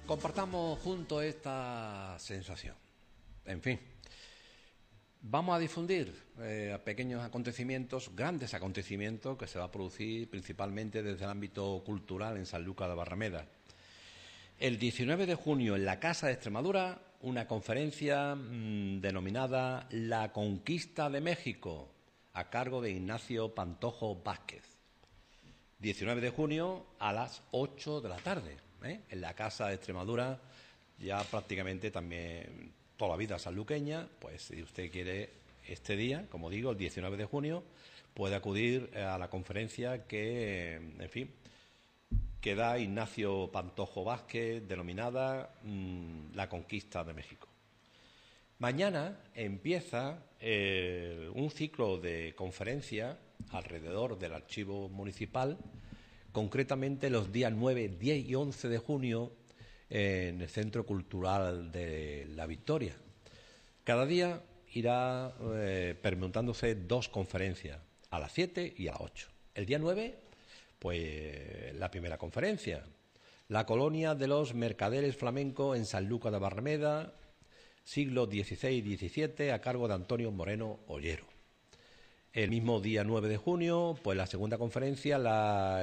Compartamos juntos esta sensación. En fin, vamos a difundir pequeños acontecimientos, grandes acontecimientos que se va a producir principalmente desde el ámbito cultural en Sanlúcar de Barrameda. El 19 de junio en la Casa de Extremadura, una conferencia denominada La Conquista de México, a cargo de Ignacio Pantojo Vázquez. 19 de junio a las 8 de la tarde, en la Casa de Extremadura, ya prácticamente también toda la vida sanluqueña. Pues si usted quiere este día, como digo, el 19 de junio, puede acudir a la conferencia que, en fin, que da Ignacio Pantojo Vázquez, denominada La Conquista de México. Mañana empieza un ciclo de conferencias alrededor del archivo municipal, concretamente los días 9, 10 y 11 de junio en el Centro Cultural de La Victoria. Cada día irá permutándose dos conferencias, a las 7 y a las 8. El día 9, pues la primera conferencia, la colonia de los mercaderes flamencos en Sanlúcar de Barrameda, siglo XVI y XVII, a cargo de Antonio Moreno Ollero. El mismo día 9 de junio, pues la segunda conferencia, la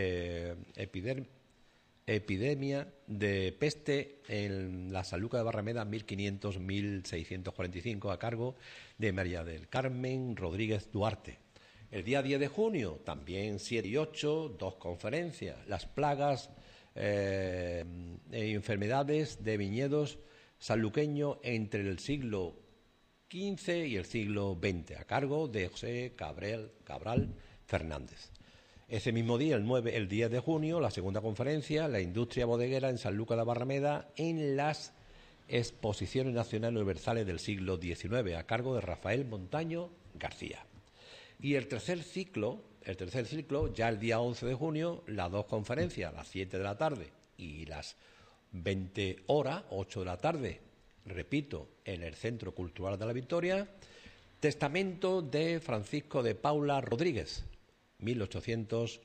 epidemia de peste en la Sanlúcar de Barrameda 1500-1645, a cargo de María del Carmen Rodríguez Duarte. El día 10 de junio, también 7 y 8, dos conferencias, las plagas e enfermedades de viñedos sanluqueño entre el siglo XV y el siglo XX, a cargo de José Cabral Fernández. Ese mismo día, el 10 de junio, la segunda conferencia, la industria bodeguera en Sanlúcar de Barrameda en las exposiciones nacionales universales del siglo XIX, a cargo de Rafael Montaño García. Y el tercer ciclo, ya el día 11 de junio, las dos conferencias, a las 7 de la tarde y las 20 horas, 8 de la tarde, repito, en el Centro Cultural de La Victoria, testamento de Francisco de Paula Rodríguez, 1811.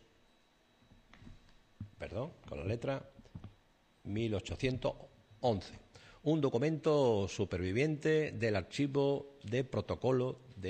Un documento superviviente del archivo de protocolo